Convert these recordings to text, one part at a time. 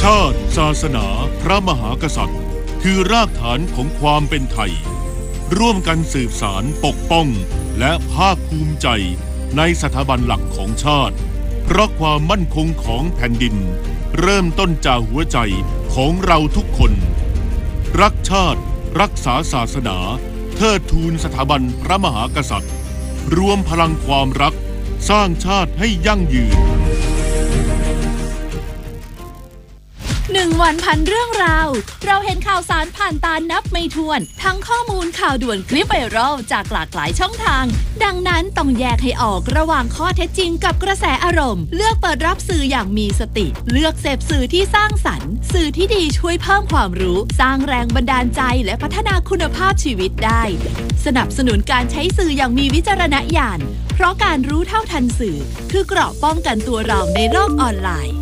ชาติศาสนาพระมหากษัตริย์คือรากฐานของความเป็นไทยร่วมกันสืบสานปกป้องและภาคภูมิใจในสถาบันหลักของชาติเพราะความมั่นคงของแผ่นดินเริ่มต้นจากหัวใจของเราทุกคนรักชาติรักษาศาสนาเทิดทูนสถาบันพระมหากษัตริย์รวมพลังความรักสร้างชาติให้ยั่งยืน 1 วันพันเรื่องราวเราเห็นข่าวสารผ่านตานับไม่ถ้วนทั้งข้อมูลข่าวด่วนคลิปไวรัลจากหลากหลายช่องทางดังนั้นต้องแยกให้ออกระหว่างข้อเท็จจริงกับกระแสอารมณ์เลือกเปิดรับสื่ออย่างมีสติเลือกเสพสื่อที่สร้างสรรค์สื่อที่ดีช่วยเพิ่มความรู้สร้างแรงบันดาลใจและพัฒนาคุณภาพชีวิตได้สนับสนุนการใช้สื่ออย่างมีวิจารณญาณเพราะการรู้เท่าทันสื่อคือเกราะป้องกันตัวเราในโลกออนไลน์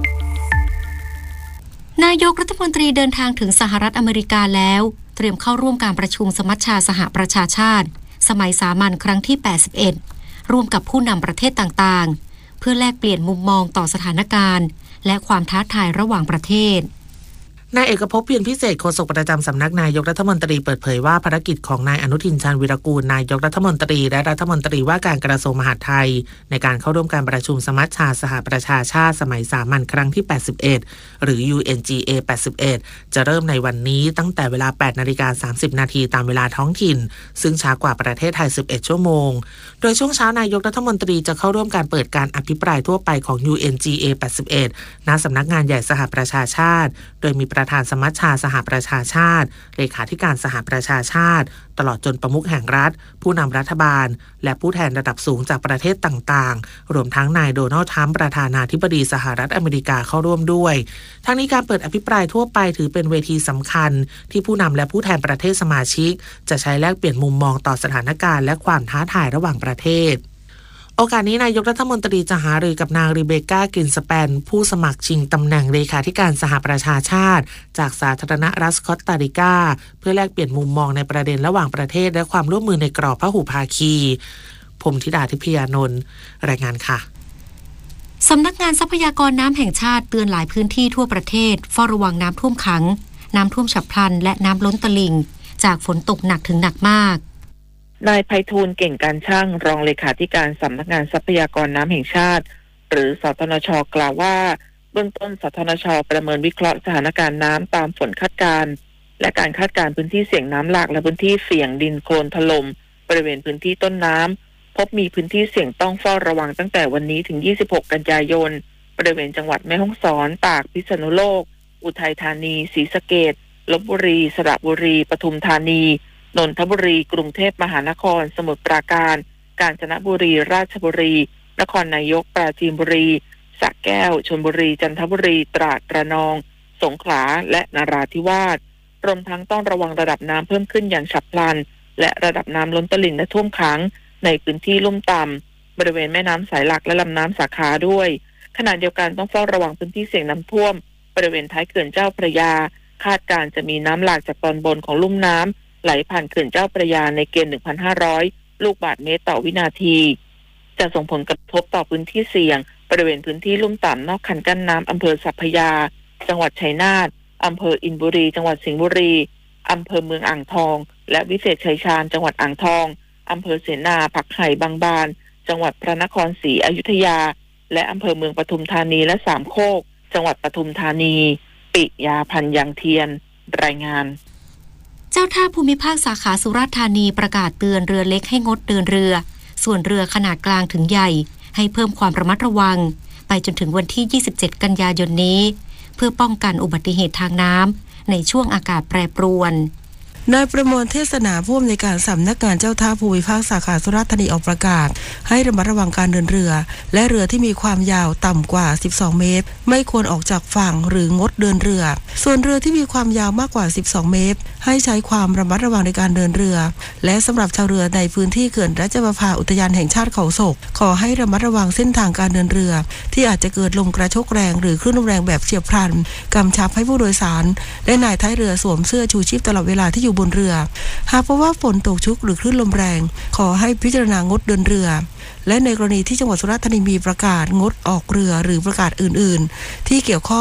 นายกรัฐมนตรีเดินทางถึงสหรัฐอเมริกาแล้วเตรียมเข้าร่วมการประชุมสมัชชาสหประชาชาติสมัยสามัญครั้งที่ 81 ร่วมกับผู้นำประเทศต่างๆเพื่อแลกเปลี่ยนมุมมองต่อสถานการณ์และความท้าทายระหว่างประเทศนายเอกภพ เพียรพิเศษโฆษกประจำสำนักนายกรัฐมนตรีเปิดเผยว่าภารกิจของนายอนุทินชาญวีรกูลนายกรัฐมนตรีและรัฐมนตรีว่าการกระทรวงมหาดไทยในการเข้าร่วมการประชุมสมัชชาสหประชาชาติสมัยสามัญครั้งที่ 81 หรือ UNGA 81 จะเริ่มในวันนี้ตั้งแต่เวลา 8:30 นาทีตามเวลาท้องถิ่นซึ่งช้ากว่าประเทศไทย 11 ชั่วโมงโดยช่วงเช้านายกรัฐมนตรีจะเข้าร่วมการเปิดการอภิปรายทั่วไปของ UNGA 81 ณ สำนักงานใหญ่สหประชาชาติโดยมีประธานสมัชชาสหประชาชาติเลขาธิการสหประชาชาติตลอดจนประมุขแห่งรัฐผู้นำรัฐบาลและผู้แทนระดับสูงจากประเทศต่างๆรวมทั้งนายโดนัลด์ทรัมป์ประธานาธิบดีสหรัฐอเมริกาเข้าร่วมด้วยทั้งนี้การเปิดอภิปรายทั่วไปถือเป็นเวทีสำคัญที่ผู้นำและผู้แทนประเทศสมาชิกจะใช้แลกเปลี่ยนมุมมองต่อสถานการณ์และความท้าทายระหว่างประเทศโอกาสนี้นายกรัฐมนตรีจะหารือกับนางรีเบคก้ากลินสแปนผู้สมัครชิงตำแหน่งเลขาธิการสหประชาชาติจากสาธารณรัฐสกอตตาริกาเพื่อแลกเปลี่ยนมุมมองในประเด็นระหว่างประเทศและความร่วมมือในกรอบพหุภาคีพรหมธิดาทิพยานนท์รายงานค่ะสำนักงานทรัพยากรน้ำแห่งชาติเตือนหลายพื้นที่ทั่วประเทศเฝ้าระวังน้ำท่วมขังน้ำท่วมฉับพลันและน้ำล้นตลิ่งจากฝนตกหนักถึงหนักมากนายไพฑูรย์เก่งการช่างรองเลขาธิการสำนักงานทรัพยากรน้ำแห่งชาติหรือสทนช.กล่าวว่าเบื้องต้นสทนช.ประเมินวิเคราะห์สถานการณ์น้ำตามฝนคาดการณ์และการคาดการณ์พื้นที่เสี่ยงน้ำหลากและพื้นที่เสี่ยงดินโคลนถล่มบริเวณพื้นที่ต้นน้ำพบมีพื้นที่เสี่ยงต้องเฝ้าระวังตั้งแต่วันนี้ถึง26 กันยายนบริเวณจังหวัดแม่ฮ่องสอนตากพิษณุโลกอุทัยธานีศรีสะเกษลพบุรีสระบุรีปทุมธานีนนทบุรีกรุงเทพมหานครสมุทรปราการกาญจนบุรีราชบุรีนครนายกปราจีนบุรีสระแก้วชลบุรีจันทบุรีตราดระนองสงขลาและนราธิวาสรวมทั้งต้องระวังระดับน้ำเพิ่มขึ้นอย่างฉับพลันและระดับน้ำล้นตลิ่งและท่วมขังในพื้นที่ลุ่มต่ำบริเวณแม่น้ำสายหลักและลำน้ำสาขาด้วยขณะเดียวกันต้องเฝ้าระวังพื้นที่เสี่ยงน้ำท่วมบริเวณท้ายเขื่อนเจ้าพระยาคาดการจะมีน้ำหลากจากตอนบนของลุ่มน้ำไหลผ่านเขื่อนเจ้าพระยาในเกณฑ์ 1,500 ลูกบาศก์เมตรต่อวินาทีจะส่งผลกระทบต่อพื้นที่เสี่ยงบริเวณพื้นที่ลุ่มต่ำนอกคันกั้นน้ำอำเภอสัพพยาจังหวัดชัยนาทอำเภออินบุรีจังหวัดสิงห์บุรีอำเภอเมืองอ่างทองและวิเศษชัยชาญจังหวัดอ่างทองอำเภอเสนาผักไห่บางบานจังหวัดพระนครศรีอยุธยาและอำเภอเมืองปทุมธานีและสามโคกจังหวัดปทุมธานีปิยาพันธ์ยังเทียนรายงานเจ้าท่าภูมิภาคสาขาสุราษฎร์ธานีประกาศเตือนเรือเล็กให้งดเดินเรือส่วนเรือขนาดกลางถึงใหญ่ให้เพิ่มความระมัดระวังไปจนถึงวันที่ 27 กันยายนนี้เพื่อป้องกันอุบัติเหตุทางน้ำในช่วงอากาศแปรปรวนนายประมวลเทศนาผู้อำนวยการสำนักงานเจ้าท่าภูมิภาคสาขาสุราษฎร์ธานีออกประกาศให้ระมัดระวังการเดินเรือและเรือที่มีความยาวต่ำกว่า12เมตรไม่ควรออกจากฝั่งหรืองดเดินเรือส่วนเรือที่มีความยาวมากกว่า12เมตรให้ใช้ความระมัดระวังในการเดินเรือและสำหรับชาวเรือในพื้นที่เขื่อนราชประภาอุทยานแห่งชาติเขาศกขอให้ระมัดระวังเส้นทางการเดินเรือที่อาจจะเกิดลมกระโชกแรงหรือคลื่นลมแรงแบบเฉียบพลันกำชับให้ผู้โดยสารและนายท้ายเรือสวมเสื้อชูชีพตลอดเวลาที่อยู่บนเรือหากพบว่าฝนตกชุกหรือคลื่นลมแรงขอให้พิจารณางดเดินเรือและในกรณีที่จังหวัดสุราษฎร์ธานีมีประกาศงดออกเรือหรือประกาศอื่นๆที่เกี่ยวข้อง